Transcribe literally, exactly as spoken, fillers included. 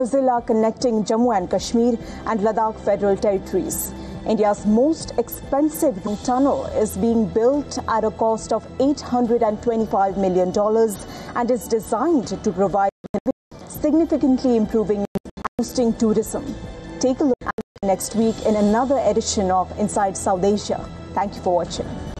Zilla connecting Jammu and Kashmir and Ladakh federal territories. India's most expensive tunnel is being built at a cost of eight hundred twenty-five million dollars and is designed to provide significantly improving and boosting tourism. Take a look at it next week in another edition of Inside South Asia. Thank you for watching.